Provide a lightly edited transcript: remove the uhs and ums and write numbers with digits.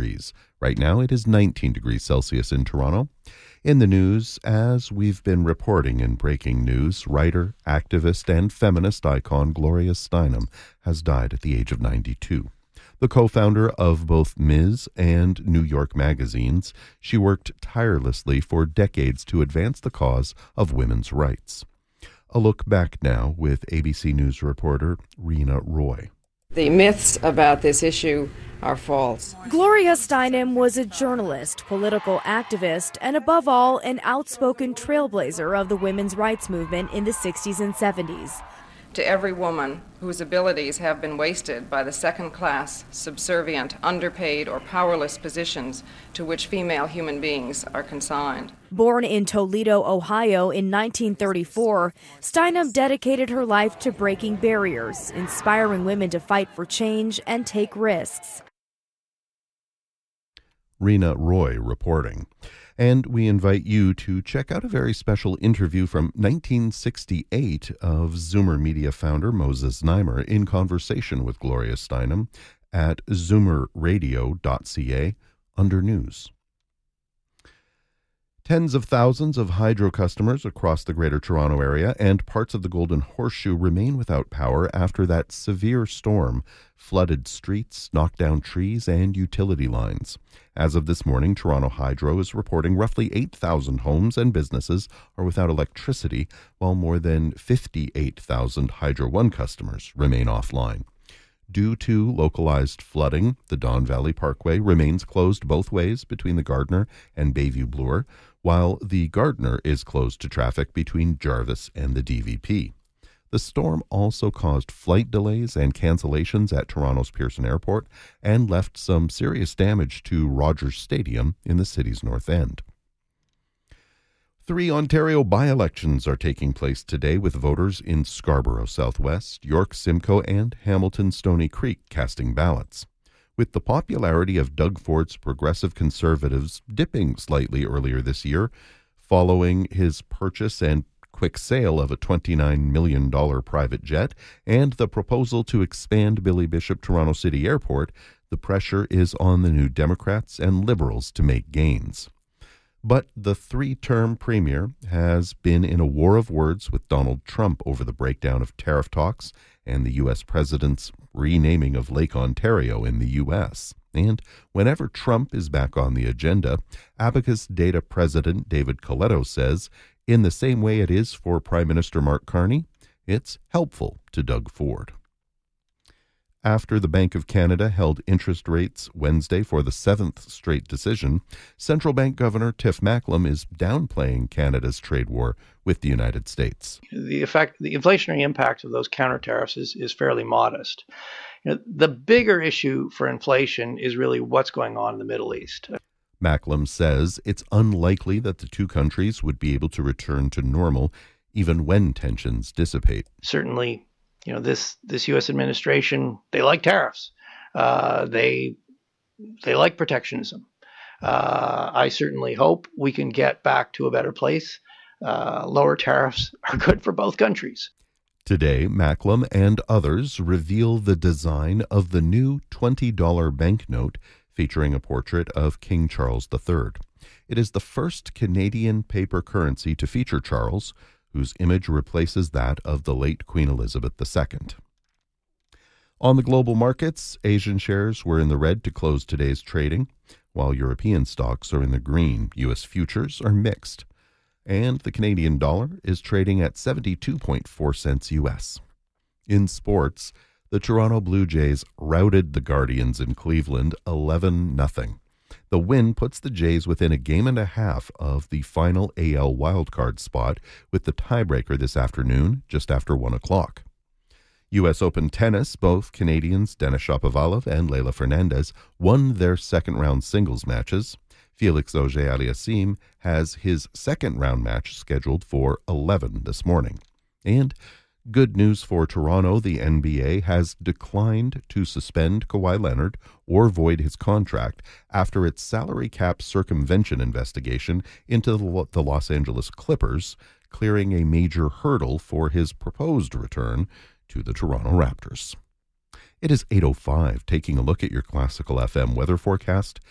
degrees. Right now it is 19 degrees Celsius in Toronto. In the news, as we've been reporting in breaking news, writer, activist, and feminist icon Gloria Steinem has died at the age of 92. The co-founder of both Ms. and New York magazines, she worked tirelessly for decades to advance the cause of women's rights. A look back now with ABC News reporter Rena Roy. The myths about this issue are false. Gloria Steinem was a journalist, political activist, and above all, an outspoken trailblazer of the women's rights movement in the 60s and 70s. To every woman whose abilities have been wasted by the second-class, subservient, underpaid, or powerless positions to which female human beings are consigned. Born in Toledo, Ohio in 1934, Steinem dedicated her life to breaking barriers, inspiring women to fight for change and take risks. Rena Roy reporting. And we invite you to check out a very special interview from 1968 of Zoomer Media founder Moses Znaimer in conversation with Gloria Steinem at zoomerradio.ca under news. Tens of thousands of hydro customers across the Greater Toronto Area and parts of the Golden Horseshoe remain without power after that severe storm flooded streets, knocked down trees, and utility lines. As of this morning, Toronto Hydro is reporting roughly 8,000 homes and businesses are without electricity, while more than 58,000 Hydro One customers remain offline. Due to localized flooding, the Don Valley Parkway remains closed both ways between the Gardiner and Bayview Bloor, while the Gardiner is closed to traffic between Jarvis and the DVP. The storm also caused flight delays and cancellations at Toronto's Pearson Airport and left some serious damage to Rogers Stadium in the city's north end. 3 Ontario by-elections are taking place today with voters in Scarborough Southwest, York Simcoe, and Hamilton Stony Creek casting ballots. With the popularity of Doug Ford's Progressive Conservatives dipping slightly earlier this year, following his purchase and quick sale of a $29 million private jet and the proposal to expand Billy Bishop Toronto City Airport, the pressure is on the New Democrats and Liberals to make gains. But the 3-term premier has been in a war of words with Donald Trump over the breakdown of tariff talks and the U.S. president's renaming of Lake Ontario in the U.S. And whenever Trump is back on the agenda, Abacus Data president David Coletto says, in the same way it is for Prime Minister Mark Carney, it's helpful to Doug Ford. After the Bank of Canada held interest rates Wednesday for the 7th straight decision, Central Bank Governor Tiff Macklem is downplaying Canada's trade war with the United States. The inflationary impact of those counter tariffs is fairly modest. The bigger issue for inflation is really what's going on in the Middle East. Macklem says it's unlikely that the two countries would be able to return to normal even when tensions dissipate. Certainly, this U.S. administration, they like tariffs. They like protectionism. I certainly hope we can get back to a better place. Lower tariffs are good for both countries. Today, Macklem and others reveal the design of the new $20 banknote featuring a portrait of King Charles III. It is the first Canadian paper currency to feature Charles, whose image replaces that of the late Queen Elizabeth II. On the global markets, Asian shares were in the red to close today's trading, while European stocks are in the green. U.S. futures are mixed, and the Canadian dollar is trading at 72.4 cents U.S. In sports, the Toronto Blue Jays routed the Guardians in Cleveland 11-0. The win puts the Jays within a game and a half of the final AL wildcard spot with the tiebreaker this afternoon just after 1 o'clock. U.S. Open tennis, both Canadians Denis Shapovalov and Leylah Fernandez won their second-round singles matches. Felix Auger-Aliassime has his second-round match scheduled for 11 this morning. And good news for Toronto, the NBA has declined to suspend Kawhi Leonard or void his contract after its salary cap circumvention investigation into the Los Angeles Clippers, clearing a major hurdle for his proposed return to the Toronto Raptors. It is 8:05, taking a look at your Classical FM weather forecast.